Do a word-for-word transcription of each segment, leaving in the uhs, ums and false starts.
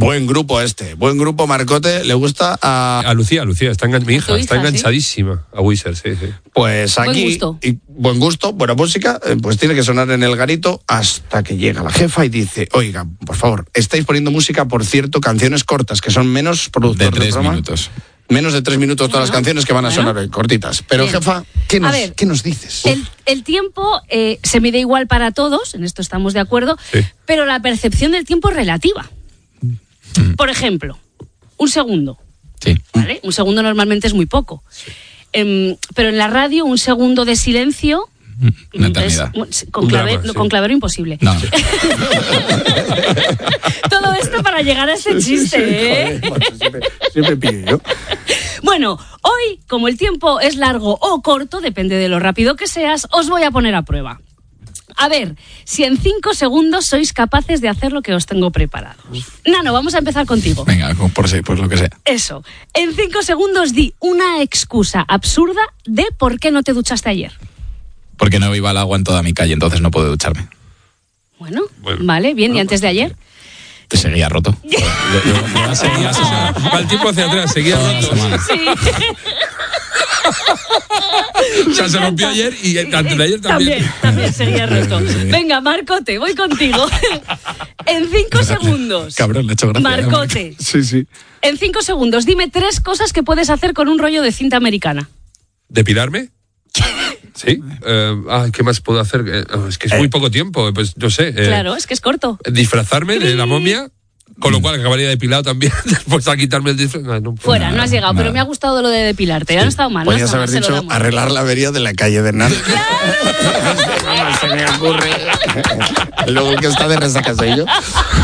Buen grupo este, buen grupo. Marcote, le gusta a... A Lucía, Lucía, está engan... mi hija, hija, está enganchadísima ¿sí? a Wizard, sí, sí. Pues aquí... Buen gusto. Y, buen gusto, buena música, pues tiene que sonar en el garito hasta que llega la jefa y dice, oiga, por favor, estáis poniendo música, por cierto, canciones cortas, que son menos productores De tres del programa. minutos. Menos de tres minutos todas Bueno, las canciones que van a bueno. sonar hoy, cortitas. Pero Bien. jefa, ¿qué nos, A ver, ¿qué nos dices? El, el tiempo eh, se mide igual para todos, en esto estamos de acuerdo, Sí. pero la percepción del tiempo es relativa. Por ejemplo, un segundo. Sí. ¿Vale? Un segundo normalmente es muy poco. Em, pero en la radio, un segundo de silencio. Una es- eternidad. con, Un clave- drama, sí. con clavero imposible. No. Todo esto para llegar a ese chiste, ¿eh? Joder, macho, siempre, siempre pillo yo. Bueno, hoy, como el tiempo es largo o corto, depende de lo rápido que seas, os voy a poner a prueba. A ver, si en cinco segundos sois capaces de hacer lo que os tengo preparado. Nano, vamos a empezar contigo. Venga, por, si- por lo que sea. Eso. En cinco segundos di una excusa absurda de por qué no te duchaste ayer. Porque no iba el agua en toda mi calle, entonces no puedo ducharme. Bueno, Bueno. vale, bien. ¿Y antes de ayer? Te seguía roto. Seguías, o sea, va el tiempo hacia atrás, seguía Toda la roto. semana. Sí. O sea, se rompió ayer y antes de ayer también. También, también seguía roto. Venga, Marcote, voy contigo. En cinco segundos. Cabrón, le he hecho gracia. Marcote, Sí, sí. en cinco segundos, dime tres cosas que puedes hacer con un rollo de cinta americana. ¿Depilarme? Sí. Eh, ah, ¿qué más puedo hacer? Eh, es que es muy poco tiempo. Pues no sé. eh, Claro, es que es corto. Disfrazarme de la momia, con lo cual acabaría depilado también. Después a quitarme el disfraz. No, no, Fuera, no has llegado, nada. pero me ha gustado lo de depilarte. Ya no ha estado mal. No ha Podrías estado haber mal, se lo dicho damos. arreglar la avería de la calle de Hernán. No se me ocurre. Luego que está de resaca soy yo.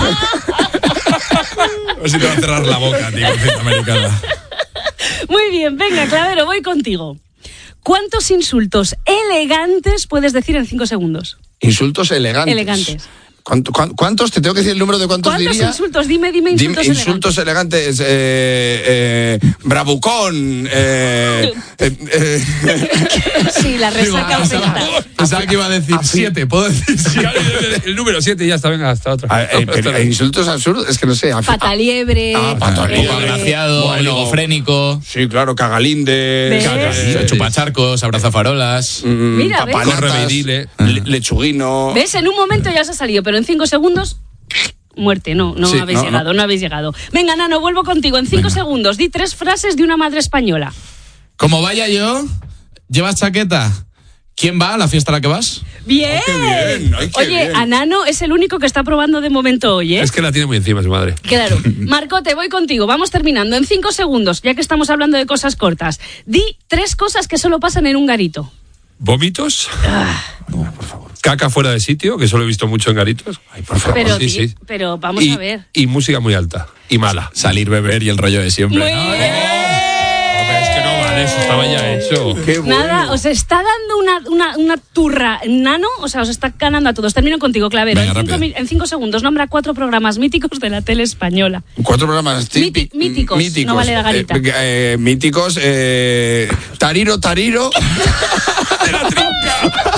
A ver si te va a cerrar la boca, tío, cinta americana. Muy bien, venga, Clavero, voy contigo. ¿Cuántos insultos elegantes puedes decir en cinco segundos? Insultos elegantes. Elegantes. ¿Cuánto- cuán- ¿Cuántos? ¿Te tengo que decir el número de cuántos ¿Cuántos diría? insultos? Dime, dime insultos Dime, elegantes. insultos elegantes. Eh, eh, bravucón. Eh, eh, eh, Sí, la resaca afecta. Pensaba que iba a decir siete, ¿puedo decir siete? El número siete ya está, venga, hasta otra. a- eh, pero, eh, insultos absurdos, es que no sé. af- Pataliebre. Ah, pataliebre. eh, Poco agraciado, Bueno. oligofrénico, Sí, claro, cagalinde. ¿Ves? caga- eh, chupacharcos, abrazafarolas. mm, Mira, ¿ves? papanatas, Corre, me dile. le- lechuguino. ¿Ves? En un momento ya se ha salido, pero en cinco segundos, muerte. No, no Sí, habéis no, llegado, no. no. habéis llegado. Venga, Nano, vuelvo contigo. En cinco segundos, di tres frases de una madre española. Como vaya yo, ¿llevas chaqueta? ¿Quién va a la fiesta a la que vas? ¡Bien! qué bien, ay, qué Oye, bien. a Nano es el único que está probando de momento hoy, ¿eh? Es que la tiene muy encima su madre. Claro. Marcote, voy contigo. Vamos terminando. En cinco segundos, ya que estamos hablando de cosas cortas. Di tres cosas que solo pasan en un garito. ¿Vómitos? No, por favor. Caca fuera de sitio, que solo he visto mucho en garitos. Ay, por favor. Pero, sí, di- sí. pero vamos y, a ver. y música muy alta. Y mala. Salir, beber y el rollo de siempre. Muy ¿no? bien. Hombre, es que no vale, eso estaba ya hecho. Qué bueno. Nada, os está dando una, una, una turra Nano, o sea, os está ganando a todos. Termino contigo, Clavero. Venga, en, cinco, rápido. mi- en cinco segundos, nombra cuatro programas míticos de la tele española. Cuatro programas Míti- típi- míticos, no vale la garita. Eh, eh, míticos. Eh, tariro, Tariro. ¡De la trinca!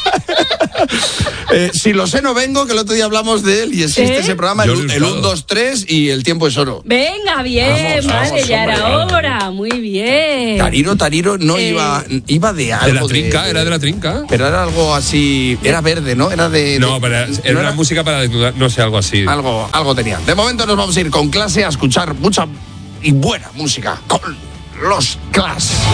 Eh, si lo sé, no vengo, que el otro día hablamos de él y existe ¿Eh? ese programa, Yo el, lo he el usado. uno, dos, tres y el tiempo es oro. Venga, bien, Vamos, vale, vamos, ya hombre, era vamos. hora. Muy bien. Tariro, Tariro no Eh, iba, iba de algo. De la trinca, era de la trinca. Pero era algo así, era verde, ¿no? Era de... No, de- pero era, era no una música para desnudar, no sé, algo así. Algo, algo tenía. De momento nos vamos a ir con Clase a escuchar mucha y buena música con los Clash.